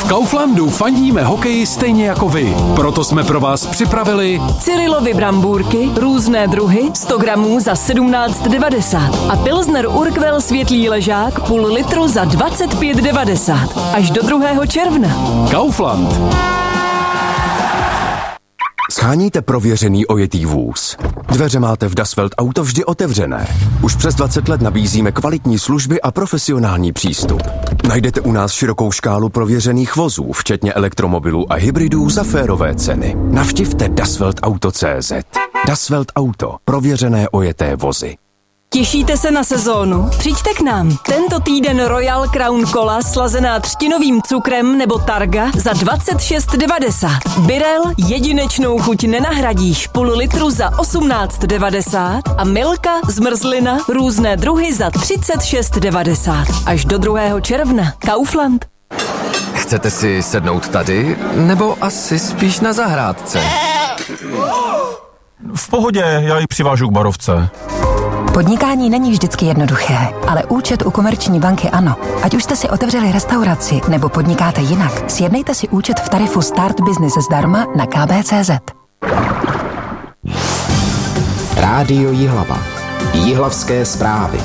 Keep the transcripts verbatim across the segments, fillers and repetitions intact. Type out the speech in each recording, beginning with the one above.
V Kauflandu fandíme hokeji stejně jako vy. Proto jsme pro vás připravili Cyrilovy brambůrky, různé druhy, sto gramů za sedmnáct devadesát a Pilsner Urquell světlý ležák půl litru za dvacet pět devadesát. Až do druhého června. Kaufland. Sháníte prověřený ojetý vůz. Dveře máte v Das Welt Auto vždy otevřené. Už přes dvacet let nabízíme kvalitní služby a profesionální přístup. Najdete u nás širokou škálu prověřených vozů, včetně elektromobilů a hybridů za férové ceny. Navštivte dasweltauto tečka cé zet. Das Welt Auto. Prověřené ojeté vozy. Těšíte se na sezónu? Přijďte k nám. Tento týden Royal Crown Cola slazená třtinovým cukrem nebo Targa za dvacet šest devadesát. Birel jedinečnou chuť nenahradíš půl litru za osmnáct devadesát a Milka zmrzlina různé druhy za třicet šest devadesát. Až do druhého června. Kaufland. Chcete si sednout tady, nebo asi spíš na zahrádce? V pohodě, já ji přivážu k barovce. Podnikání není vždycky jednoduché, ale účet u Komerční banky ano. Ať už jste si otevřeli restauraci nebo podnikáte jinak, sjednejte si účet v tarifu Start Business zdarma na k b tečka cé zet. Rádio Jihlava. Jihlavské zprávy.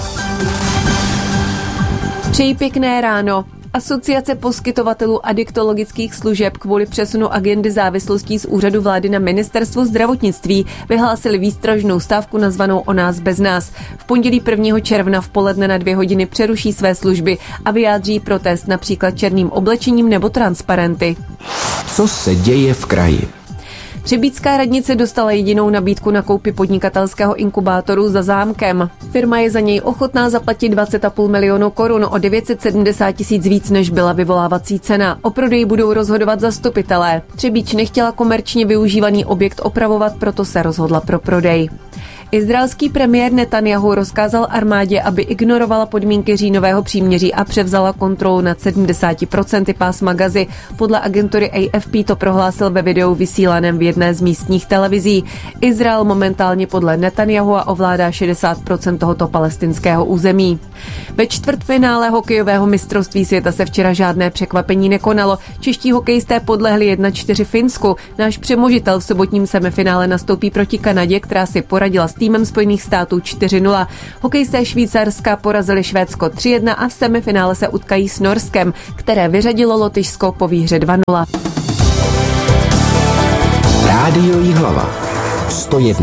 Přeji pěkné ráno. Asociace poskytovatelů adiktologických služeb kvůli přesunu agendy závislostí z úřadu vlády na ministerstvo zdravotnictví vyhlásili výstražnou stávku nazvanou O nás bez nás. V pondělí prvního června v poledne na dvě hodiny přeruší své služby a vyjádří protest například černým oblečením nebo transparenty. Co se děje v kraji? Třebíčská radnice dostala jedinou nabídku na koupi podnikatelského inkubátoru za zámkem. Firma je za něj ochotná zaplatit dvacet a půl milionu korun, o devět set sedmdesát tisíc víc, než byla vyvolávací cena. O prodeji budou rozhodovat zastupitelé. Třebíč nechtěla komerčně využívaný objekt opravovat, proto se rozhodla pro prodej. Izraelský premiér Netanjahu rozkázal armádě, aby ignorovala podmínky říjnového příměří a převzala kontrolu nad sedmdesáti procenty pásma Gazy. Podle agentury A F P to prohlásil ve videu vysílaném v jedné z místních televizí. Izrael momentálně podle Netanjahua ovládá šedesát procent tohoto palestinského území. Ve čtvrtfinále hokejového mistrovství světa se včera žádné překvapení nekonalo. Čeští hokejisté podlehli jedna čtyři Finsku. Náš přemožitel v sobotním semifinále nastoupí proti Kanadě, která si poradila s týmem Spojených států čtyři nula. Hokejisté Švýcarska porazili Švédsko tři jedna a v semifinále se utkají s Norskem, které vyřadilo Lotyšsko po výhře dva nula. Rádio Jihlava. sto jedna.